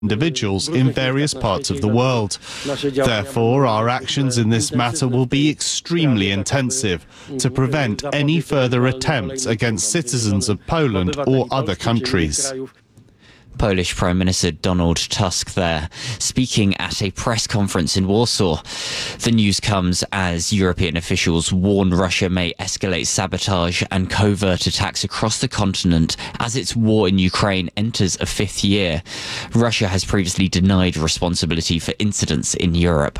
individuals in various parts of the world. Therefore, our actions in this matter will be extremely intensive to prevent any further attempts against citizens of Poland or other countries. Polish Prime Minister Donald Tusk there, speaking at a press conference in Warsaw. The news comes as European officials warn Russia may escalate sabotage and covert attacks across the continent as its war in Ukraine enters a fifth year. Russia has previously denied responsibility for incidents in Europe.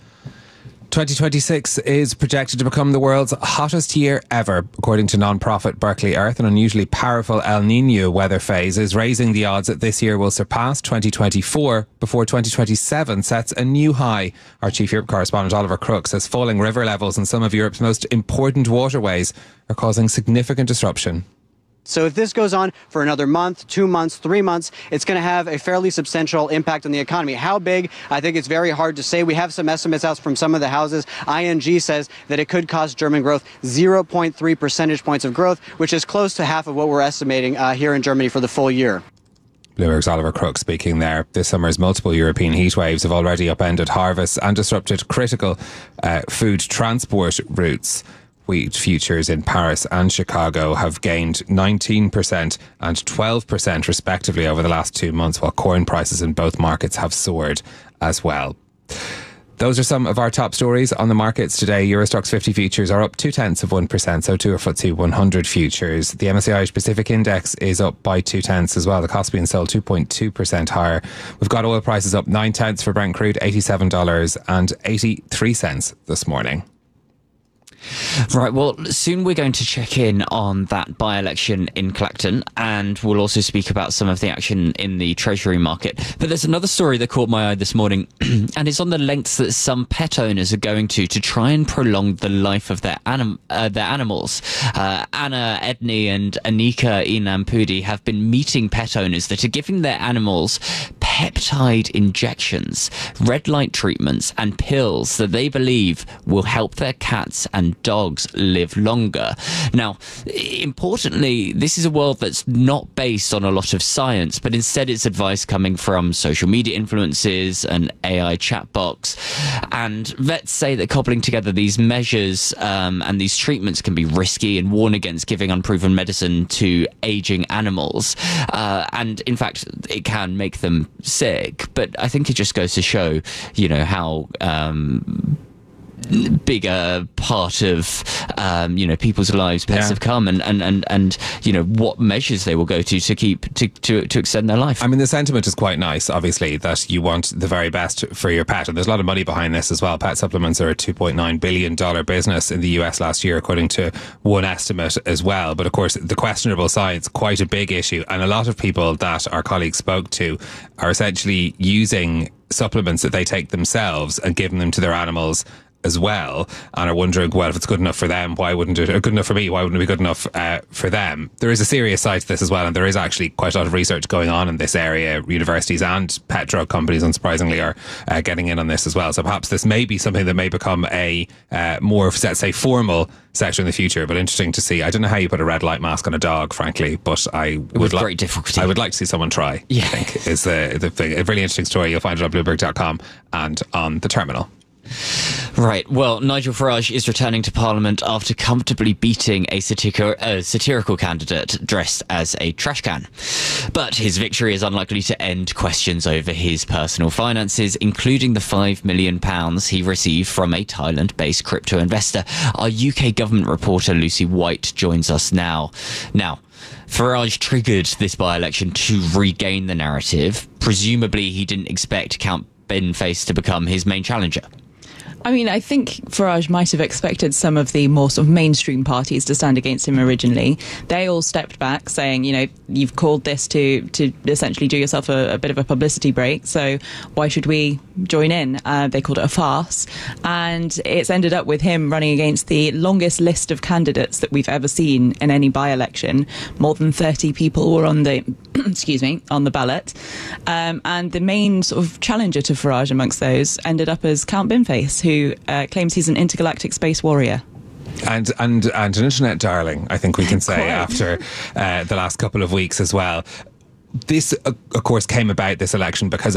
2026 is projected to become the world's hottest year ever, according to non-profit Berkeley Earth. An unusually powerful El Niño weather phase is raising the odds that this year will surpass 2024 before 2027 sets a new high. Our Chief Europe correspondent Oliver Crook says falling river levels in some of Europe's most important waterways are causing significant disruption. So if this goes on for another month, 2 months, 3 months, it's going to have a fairly substantial impact on the economy. How big? I think it's very hard to say. We have some estimates out from some of the houses. ING says that it could cost German growth 0.3 percentage points of growth, which is close to half of what we're estimating here in Germany for the full year. Bloomberg's Oliver Crook speaking there. This summer's multiple European heatwaves have already upended harvests and disrupted critical food transport routes. Wheat futures in Paris and Chicago have gained 19% and 12% respectively over the last 2 months, while corn prices in both markets have soared as well. Those are some of our top stories on the markets today. Euro Stoxx 50 futures are up 0.2%, so too are FTSE 100 futures. The MSCI Irish Pacific Index is up by 0.2 as well. The Kospi and Seoul 2.2% higher. We've got oil prices up 0.9 for Brent crude, $87.83 this morning. Right, well, soon we're going to check in on that by-election in Clacton, and we'll also speak about some of the action in the Treasury market. But there's another story that caught my eye this morning, and it's on the lengths that some pet owners are going to try and prolong the life of their animals. Anna Edney and Anika Inampudi have been meeting pet owners that are giving their animals peptide injections, red light treatments and pills that they believe will help their cats and dogs live longer. Now, importantly, this is a world that's not based on a lot of science, but instead it's advice coming from social media influencers and AI chatbots. And vets say that coupling together these measures and these treatments can be risky and warn against giving unproven medicine to aging animals. And in fact, it can make them sick. But I think it just goes to show, how big a part of people's lives pets have come, and what measures they will go to keep to extend their life. I mean, the sentiment is quite nice, obviously, that you want the very best for your pet, and there's a lot of money behind this as well. Pet supplements are a $2.9 billion business in the US last year, according to one estimate as well. But of course, the questionable science, quite a big issue, and a lot of people that our colleagues spoke to are essentially using supplements that they take themselves and giving them to their animals as well, and are wondering, well, if it's good enough for them, why wouldn't it, or good enough for me, why wouldn't it be good enough for them? There is a serious side to this as well, and there is actually quite a lot of research going on in this area. Universities and pet drug companies, unsurprisingly, are getting in on this as well. So perhaps this may be something that may become a more, let's say, formal sector in the future, but interesting to see. I don't know how you put a red light mask on a dog, frankly, but I would great difficulty. I would like to see someone try. Yeah. I think is the thing. A really interesting story. You'll find it on Bloomberg.com and on the terminal. Right, well, Nigel Farage is returning to Parliament after comfortably beating a satirical candidate dressed as a trash can. But his victory is unlikely to end questions over his personal finances, including the £5 million he received from a Thailand-based crypto investor. Our UK government reporter Lucy White joins us now. Now, Farage triggered this by-election to regain the narrative. Presumably, he didn't expect Count Boniface to become his main challenger. I mean, I think Farage might have expected some of the more sort of mainstream parties to stand against him originally. They all stepped back, saying, you've called this to essentially do yourself a bit of a publicity break, so why should we join in? They called it a farce. And it's ended up with him running against the longest list of candidates that we've ever seen in any by-election. More than 30 people were on the on the ballot. And the main sort of challenger to Farage amongst those ended up as Count Boniface, who claims he's an intergalactic space warrior. And an internet darling, I think we can say, after the last couple of weeks as well. this, of course, came about, this election, because